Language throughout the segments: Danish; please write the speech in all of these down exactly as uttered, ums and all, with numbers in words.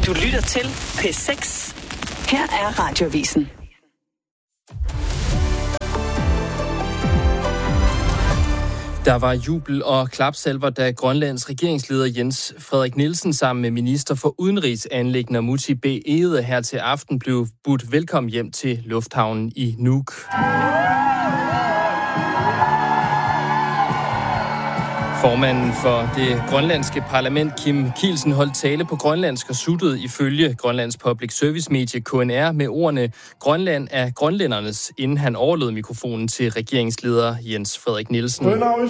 Du lytter til P seks. Her er Radioavisen. Der var jubel og klapsalver, da Grønlands regeringsleder Jens Frederik Nielsen sammen med minister for udenrigsanliggender Múte B. Egede her til aften blev budt velkommen hjem til lufthavnen i Nuuk. Formanden for det grønlandske parlament, Kim Kielsen, holdt tale på grønlandsk og suttede ifølge Grønlands Public Service medie K N R med ordene Grønland er grønlændernes, inden han overlod mikrofonen til regeringsleder Jens Frederik Nielsen.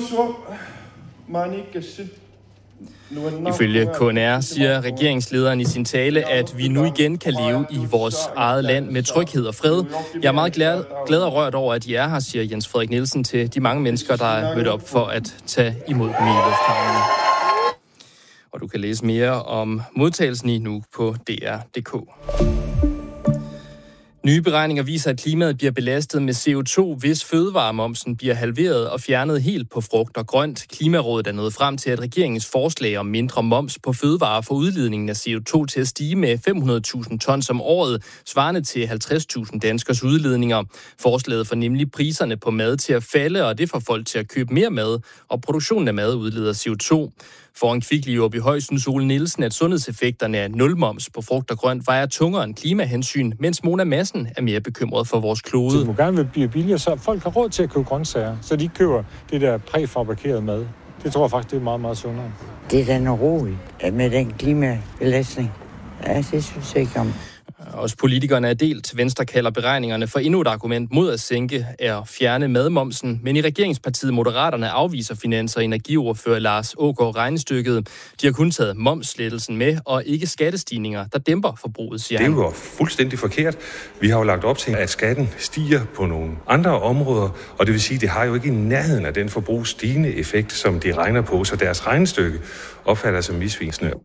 Ifølge K N R siger regeringslederen i sin tale, at vi nu igen kan leve i vores eget land med tryghed og fred. Jeg er meget glad, glad og rørt over, at I er her, siger Jens Frederik Nielsen til de mange mennesker, der er mødt op for at tage imod dem i lufthavnen. Og du kan læse mere om modtagelsen i Nuuk på D R punktum d k. Nye beregninger viser, at klimaet bliver belastet med C O to, hvis fødevaremomsen bliver halveret og fjernet helt på frugt og grønt. Klimarådet er nået frem til, at regeringens forslag om mindre moms på fødevarer får udledningen af C O to til at stige med fem hundrede tusind tons om året, svarende til halvtreds tusind danskers udledninger. Forslaget får nemlig priserne på mad til at falde, og det får folk til at købe mere mad, og produktionen af mad udleder C O to. For en kvicklig op i høj synes Ole Nielsen, at sundhedseffekterne af nulmoms på frugt og grønt vejer tungere end klimahensyn, mens Mona Madsen er mere bekymret for vores klode. Så det må gerne blive billigere, så folk har råd til at købe grøntsager, så de køber det der præfabrikerede mad. Det tror jeg faktisk, det er meget, meget sundere. Det er da noget roligt med den klimabelastning. Ja, det synes jeg ikke om. Også politikerne er delt. Venstre kalder beregningerne for endnu et argument mod at sænke er fjerne madmomsen, men i regeringspartiet Moderaterne afviser finans- og energiordfører Lars Aagaard regnestykket. De har kun taget momsslettelsen med, og ikke skattestigninger, der dæmper forbruget, siger han. Det er jo fuldstændig forkert. Vi har jo lagt op til, at skatten stiger på nogle andre områder, og det vil sige, at det har jo ikke i nærheden af den forbrugsstigende effekt, som de regner på, så deres regnestykke opfatter som misvisende.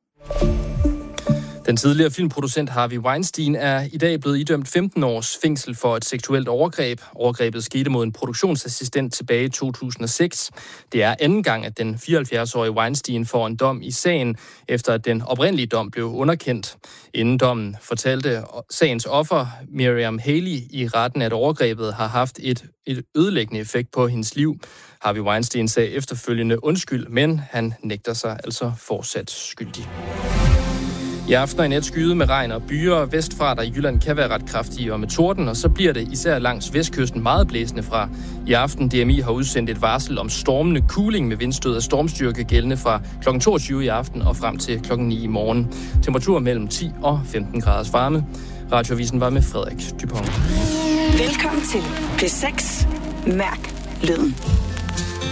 Den tidligere filmproducent Harvey Weinstein er i dag blevet idømt femten års fængsel for et seksuelt overgreb. Overgrebet skete mod en produktionsassistent tilbage i to tusind og seks. Det er anden gang, at den fireoghalvfjerds-årige Weinstein får en dom i sagen, efter at den oprindelige dom blev underkendt. Inden dommen fortalte sagens offer, Miriam Haley, i retten, at overgrebet har haft et, et ødelæggende effekt på hendes liv. Harvey Weinstein sagde efterfølgende undskyld, men han nægter sig altså fortsat skyldig. I aften og i nat skyde med regn og byer vestfra, der i Jylland kan være ret kraftige og med torden, og så bliver det især langs vestkysten meget blæsende fra. I aften D M I har udsendt et varsel om stormende kuling med vindstød af stormstyrke gældende fra klokken toogtyve i aften og frem til klokken ni i morgen. Temperatur mellem ti og femten graders varme. Radioavisen var med Frederik Dupont. Velkommen til P seks. Mærk lyden.